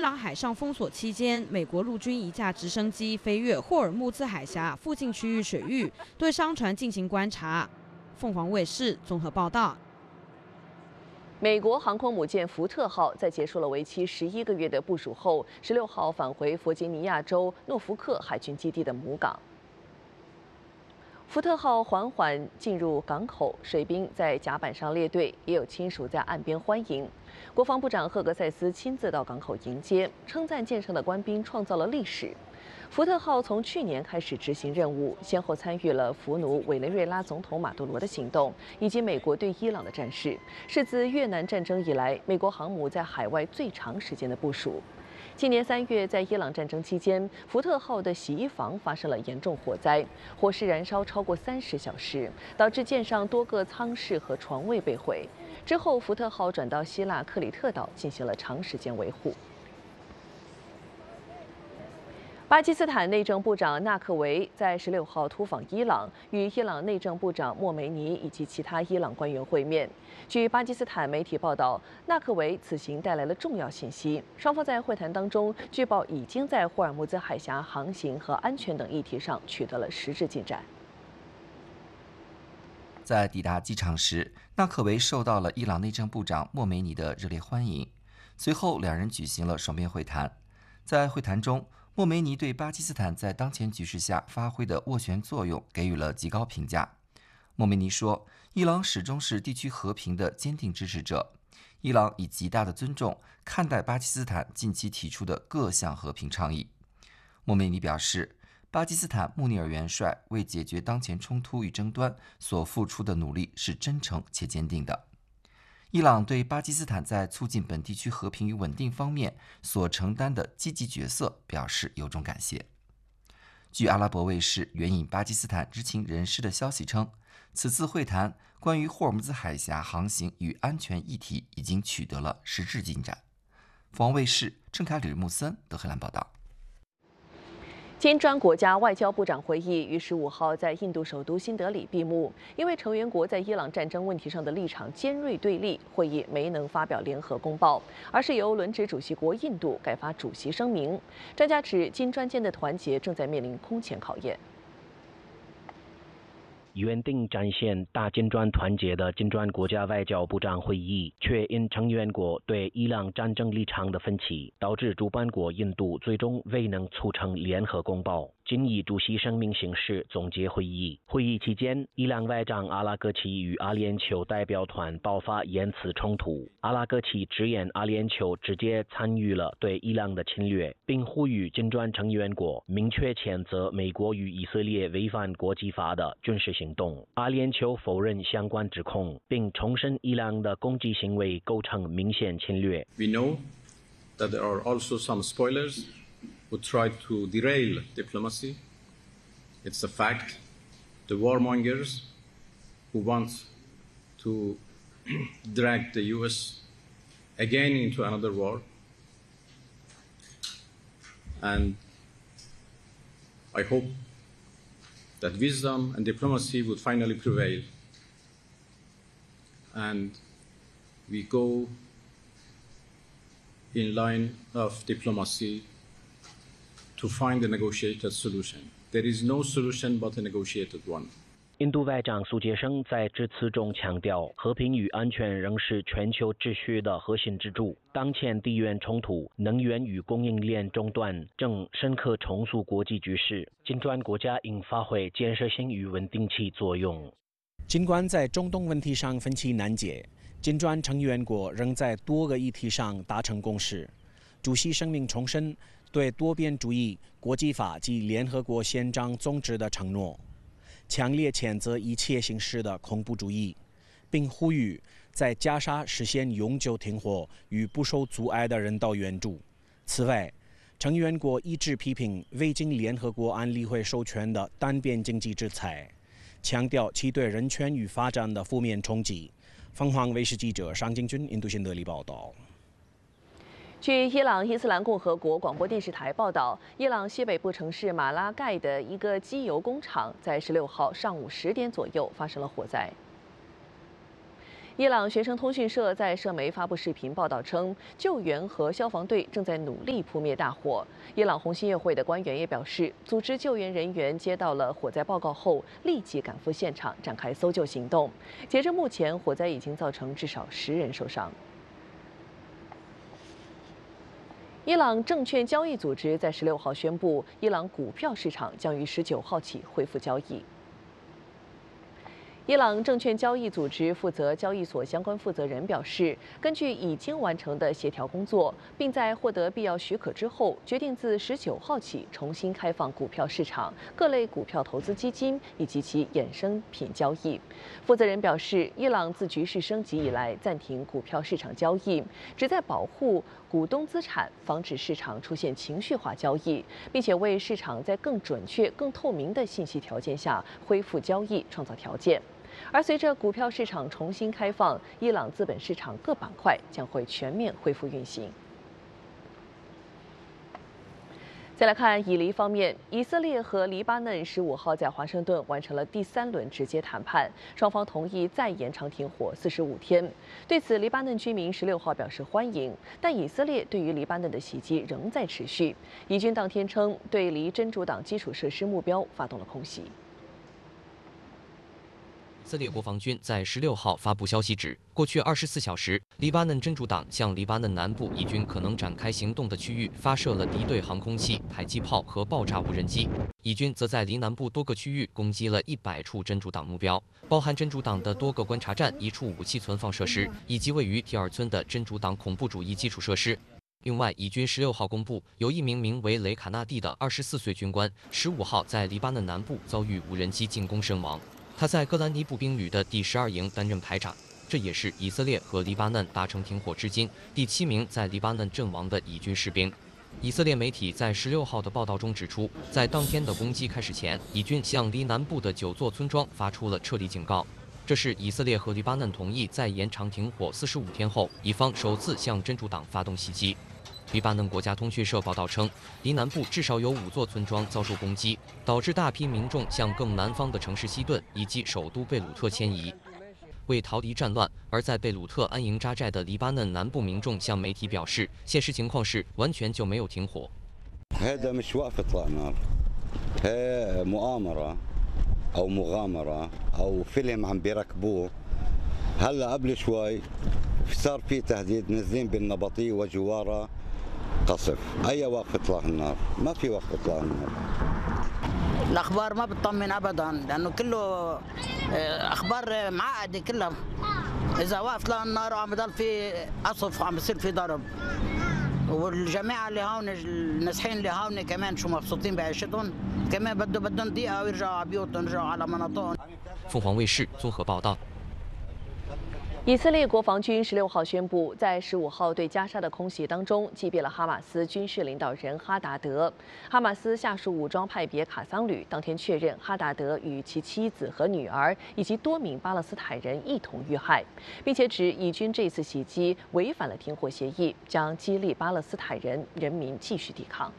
朗海上封锁期间，美国陆军一架直升机飞越霍尔木兹海峡附近区域水域，对商船进行观察。凤凰卫视综合报道。 美国航空母舰福特号在结束了为期11个月的部署后，16号返回弗吉尼亚州诺福克海军基地的母港。福特号缓缓进入港口，水兵在甲板上列队，也有亲属在岸边欢迎。国防部长赫格塞斯亲自到港口迎接，称赞舰上的官兵创造了历史。福特号从去年开始执行任务，先后参与了俘虏委内瑞拉总统马杜罗的行动，以及美国对伊朗的战事，是自越南战争以来美国航母在海外最长时间的部署。今年3月，在伊朗战争期间，福特号的洗衣房发生了严重火灾，火势燃烧超过30小时，导致舰上多个舱室和床位被毁。之后，福特号转到希腊克里特岛进行了长时间维护。巴基斯坦内政部长纳克维在16号突访伊朗，与伊朗内政部长莫梅尼以及其他伊朗官员会面。据巴基斯坦媒体报道，纳克维此行带来了重要信息。双方在会谈当中，据报已经在霍尔木兹海峡航行和安全等议题上取得了实质进展。 在抵达机场时，纳克维受到了伊朗内政部长莫梅尼的热烈欢迎。随后，两人举行了双边会谈。在会谈中，莫梅尼对巴基斯坦在当前局势下发挥的斡旋作用给予了极高评价。莫梅尼说，伊朗始终是地区和平的坚定支持者，伊朗以极大的尊重看待巴基斯坦近期提出的各项和平倡议。莫梅尼表示，巴基斯坦穆尼尔元帅为解决当前冲突与争端所付出的努力是真诚且坚定的。伊朗对巴基斯坦在促进本地区和平与稳定方面所承担的积极角色表示由衷感谢。据阿拉伯卫视援引巴基斯坦知情人士的消息称，此次会谈关于霍尔木兹海峡航行与安全议题已经取得了实质进展。凤凰卫视郑凯吕木森德黑兰报道。 金砖国家外交部长会议于15号在印度首都新德里闭幕。因为成员国在伊朗战争问题上的立场尖锐对立，会议没能发表联合公报，而是由轮值主席国印度改发主席声明。专家指，金砖间的团结正在面临空前考验。 原定展现大金砖团结的金砖国家外交部长会议，却因成员国对伊朗战争立场的分歧，导致主办国印度最终未能促成联合公报，仅以主席声明形式总结会议。会议期间，伊朗外长阿拉格齐与阿联酋代表团爆发言辞冲突。阿拉格齐直言阿联酋直接参与了对伊朗的侵略，并呼吁金砖成员国明确谴责美国与以色列违反国际法的军事行动。阿联酋否认相关指控，并重申伊朗的攻击行为构成明显侵略。 We know that there are also some spoilers who try to derail diplomacy. It's a fact. The warmongers who want to drag the US again into another war. And I hope that wisdom and diplomacy would finally prevail, and we go in line of diplomacy to find a negotiated solution. There is no solution but a negotiated one. 印度外长苏杰生在致辞中强调，和平与安全仍是全球秩序的核心支柱。当前地缘冲突、能源与供应链中断正深刻重塑国际局势，金砖国家应发挥建设性与稳定器作用。 尽管在中东问题上分歧难解，金砖成员国仍在多个议题上达成共识。主席声明重申对多边主义、国际法及联合国宪章宗旨的承诺，强烈谴责一切形式的恐怖主义，并呼吁在加沙实现永久停火与不受阻碍的人道援助。此外，成员国一致批评未经联合国安理会授权的单边经济制裁，强调其对人权与发展的负面冲击。凤凰卫视记者商金军印度新德里报道。 据伊朗伊斯兰共和国广播电视台报道，伊朗西北部城市马拉盖的一个机油工厂在16号上午10点左右发生了火灾。 伊朗学生通讯社在社媒发布视频报道称，救援和消防队正在努力扑灭大火。伊朗红新月会的官员也表示，组织救援人员接到了火灾报告后，立即赶赴现场展开搜救行动。截至目前，火灾已经造成至少10人受伤。伊朗证券交易组织在16号宣布，伊朗股票市场将于19号起恢复交易。伊朗证券交易组织负责交易所相关负责人表示，根据已经完成的协调工作，并在获得必要许可之后，决定自19号起重新开放股票市场、各类股票投资基金以及其衍生品交易。负责人表示，伊朗自局势升级以来暂停股票市场交易，旨在保护股东资产，防止市场出现情绪化交易，并且为市场在更准确、更透明的信息条件下恢复交易创造条件。而随着股票市场重新开放，伊朗资本市场各板块将会全面恢复运行。再来看以黎方面，以色列和黎巴嫩15号在华盛顿完成了第3轮直接谈判，双方同意再延长停火45天。对此，黎巴嫩居民16号表示欢迎，但以色列对于黎巴嫩的袭击仍在持续。以军当天称，对离真主党基础设施目标发动了空袭。 以色列国防军在16号发布消息指，过去24小时，黎巴嫩真主党向黎巴嫩南部以军可能展开行动的区域发射了敌对航空器、迫击炮和爆炸无人机。以军则在黎南部多个区域攻击了100处真主党目标，包含真主党的多个观察站、1处武器存放设施，以及位于提尔村的真主党恐怖主义基础设施。另外，以军16号公布，有一名名为雷卡纳蒂的24岁军官，15号在黎巴嫩南部遭遇无人机进攻身亡。他在戈兰尼步兵旅的第12营担任排长，这也是以色列和黎巴嫩达成停火至今第7名在黎巴嫩阵亡的以军士兵。以色列媒体在16号的报道中指出，在当天的攻击开始前，以军向离南部的9座村庄发出了撤离警告。这是以色列和黎巴嫩同意在延长停火45天后，以方首次向真主党发动袭击。黎巴嫩国家通讯社报道称，离南部至少有5座村庄遭受攻击，导致大批民众向更南方的城市西顿以及首都贝鲁特迁移。为逃离战乱而在贝鲁特安营扎寨的黎巴嫩南部民众向媒体表示，现实情况是完全就没有停火。 هذا مش وقف إطلاق نار، هي مؤامرة أو مغامرة أو فيلم عم بيركبوه. هلا قبل شوي صار في تهديد نازلين بالنبطية وجوارها قصف. أي وقف إطلاق النار؟ ما في وقف إطلاق النار. الأخبار ما بتطمن أبدا لأنه كله أخبار معقدة كلها. إذا وقف إطلاق النار وعم بضل في قصف وعم بصير في ضرب. والجماعة اللي هون النازحين اللي هون كمان شو مبسوطين بعيشتهم كمان بدهم دقيقة ويرجعوا على بيوتهم يرجعوا على مناطقهم. 凤凰卫视综合报道。 以色列国防军16号宣布，在15号对加沙的空袭当中，击毙了哈马斯军事领导人哈达德。哈马斯下属武装派别卡桑旅当天确认，哈达德与其妻子和女儿以及多名巴勒斯坦人一同遇害，并且指以军这次袭击违反了停火协议，将激励巴勒斯坦人民继续抵抗。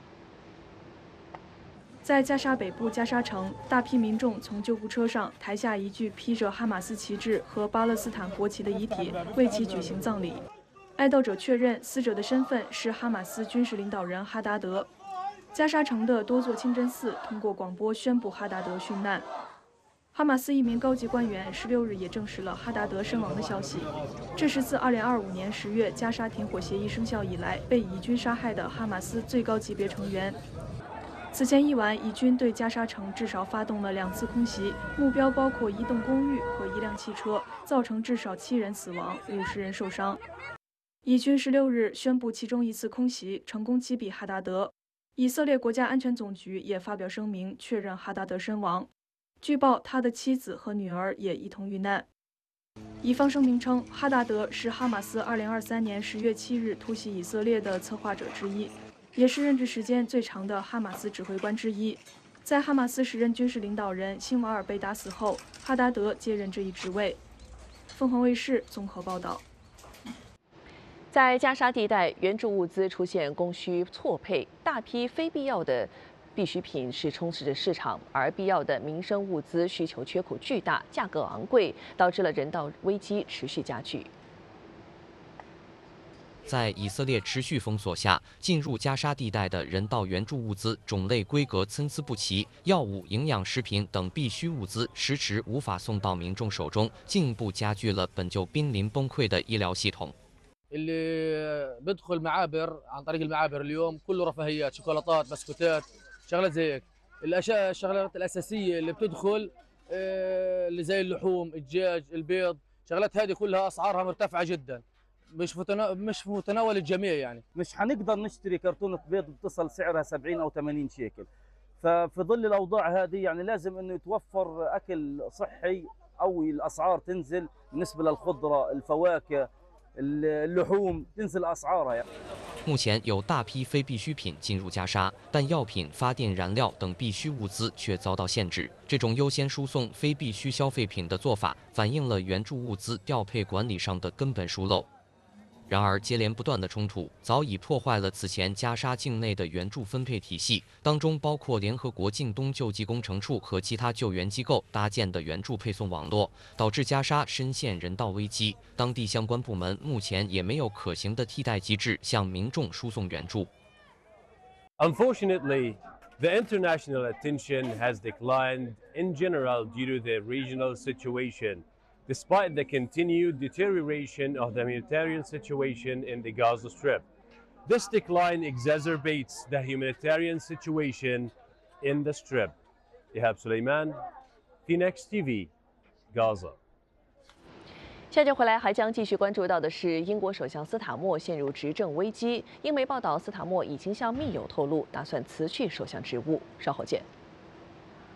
在加沙北部加沙城，大批民众从救护车上抬下一具披着哈马斯旗帜和巴勒斯坦国旗的遗体，为其举行葬礼。哀悼者确认，死者的身份是哈马斯军事领导人哈达德。加沙城的多座清真寺通过广播宣布哈达德殉难。哈马斯一名高级官员16日也证实了哈达德身亡的消息。这是自2025年10月加沙停火协议生效以来被以军杀害的哈马斯最高级别成员。此前一晚，以军对加沙城至少发动了2次空袭，目标包括一栋公寓和1辆汽车，造成至少7人死亡，50人受伤。以军16日宣布其中一次空袭成功击毙哈达德。以色列国家安全总局也发表声明，确认哈达德身亡。据报，他的妻子和女儿也一同遇难。以方声明称，哈达德是哈马斯2023年10月7日突袭以色列的策划者之一。也是任职时间最长的哈马斯指挥官之一。在哈马斯时任军事领导人辛瓦尔被打死后，哈达德接任这一职位。凤凰卫视综合报道。在加沙地带，援助物资出现供需错配，大批非必要的必需品是充斥着市场，而必要的民生物资需求缺口巨大，价格昂贵，导致了人道危机持续加剧。 在以色列持续封锁下，进入加沙地带的人道援助物资种类规格参差不齐，药物、营养食品等必需物资迟迟无法送到民众手中，进一步加剧了本就濒临崩溃的医疗系统。 اللي بيدخل معابر عن طريق المعابر اليوم كله رفاهيات شوكولاتات بسكوتات شغلات زي هيك الاشياء الشغلات الاساسيه اللي بتدخل اللي زي اللحوم الدجاج البيض شغلات هذه كلها اسعارها مرتفعه جدا مش في متناول الجميع يعني مش هنقدر نشتري كرتونه بيض بتصل سعرها 70 او 80 شيكل ففي ظل الاوضاع هذه يعني لازم انه يتوفر اكل صحي او الاسعار تنزل بالنسبه للخضره الفواكه اللحوم تنزل اسعارها。 目前有大批非必需品进入加沙，但药品、发电燃料等必需物资却遭到限制。这种优先输送非必需消费品的做法，反映了援助物资调配管理上的根本疏漏。然而，接连不断的冲突早已破坏了此前加沙境内的援助分配体系，当中包括联合国近东救济工程处和其他救援机构搭建的援助配送网络，导致加沙深陷人道危机。当地相关部门目前也没有可行的替代机制向民众输送援助。 Unfortunately, the international attention has declined in general due to the regional situation. Despite the continued deterioration of the humanitarian situation in the Gaza Strip. This decline exacerbates the humanitarian situation in the Strip. Ihab Suleiman, Phoenix TV, Gaza. 下节回来还将继续关注到的是，英国首相斯塔默陷入执政危机。英媒报道，斯塔默已经向密友透露，打算辞去首相职务。稍后见。